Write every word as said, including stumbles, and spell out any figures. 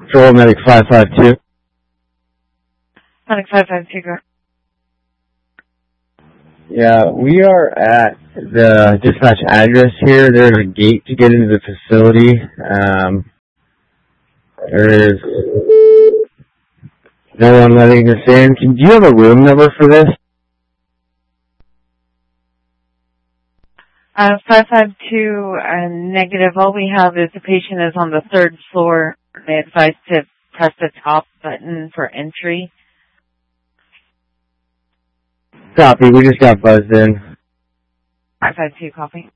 Patrol Medic five five two. Medic five five two, go. Yeah, we are at the dispatch address here. There's a gate to get into the facility. Um, there is no one letting us in. Can, do you have a room number for this? Uh, five five two, uh, negative. All we have is the patient is on the third floor. They advise to press the top button for entry. Copy, we just got buzzed in. five five two, copy.